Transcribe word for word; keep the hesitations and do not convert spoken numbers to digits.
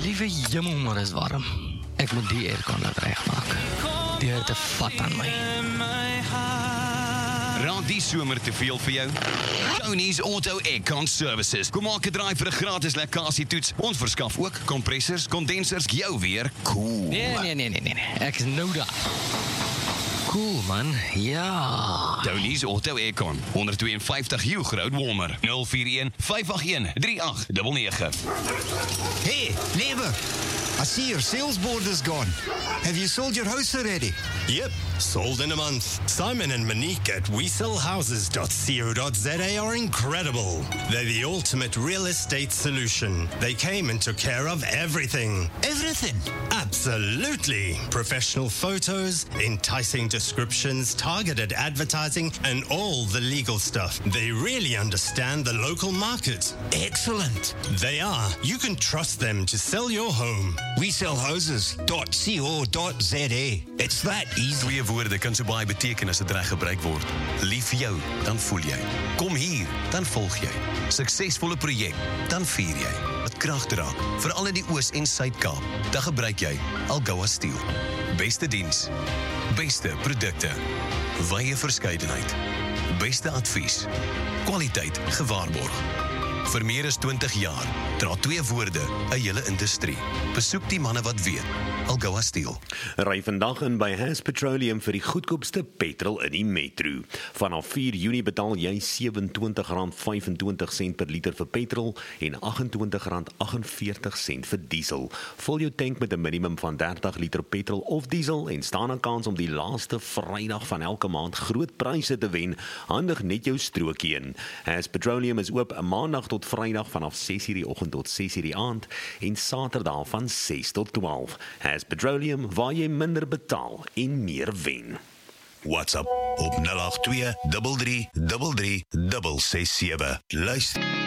Liewe jemmel, maar is warm. Ek moet die aircon laat regmaak. Die het 'n vat aan my. Raak die somer te veel vir jou? Tony's Auto Aircon Services. Kom maak 'n draai vir 'n gratis lekkasietoets. Ons verskaf ook kompressors, kondensers, jou weer cool. Nee, nee, nee, nee, nee. Ek is nou daar. Cool, man. Ja. Tony's Auto Aircon. honderd twee en vyftig Hugh Road Walmer. nul vier een vyf agt een drie agt nege nege. Hey, neighbor. I see your sales board is gone. Have you sold your house already? Yep, sold in a month. Simon and Monique at we sell houses dot co dot z a are incredible. They're the ultimate real estate solution. They came and took care of everything. Everything? Absolutely. Professional photos, enticing descriptions, targeted advertising, and all the legal stuff. They really understand the local market. Excellent. They are. You can trust them to sell your home. we sell houses dot co dot z a. It's that easy. Twee woorde kan so baie beteken as dit reg gebruik word. Lief vir jou, dan voel jy. Kom hier, dan volg jy. Suksesvolle projek, dan vier jy. Wat krag dra, veral in die Oos en Suid-Kaap, dan gebruik jy Algoa Steel. Beste diens, beste produkte, wye verskeidenheid, beste advies, kwaliteit gewaarborg. Vir meer as twintig jaar dra twee woorde 'n hele industrie. Besoek die manne wat weet. Algoa Steel. Ry vandag in by Has Petroleum vir die goedkoopste petrol in die metro. Vanaf vier Junie betaal jy sewe en twintig rand vyf en twintig sent per liter vir petrol en agt en twintig rand agt en veertig sent vir diesel. Vul jou tank met 'n minimum van dertig liter petrol of diesel en staan 'n kans om die laaste Vrydag van elke maand groot pryse te wen. Handig net jou strokie in. Has Petroleum is oop 'n maandag tot Vrydag vanaf ses uur die oggend tot ses uur die aand en Saterdag van ses tot twaalf. Has Petroleum, waar jy minder betaal en meer wen. WhatsApp op nul agt twee drie drie drie drie ses ses sewe. Luister.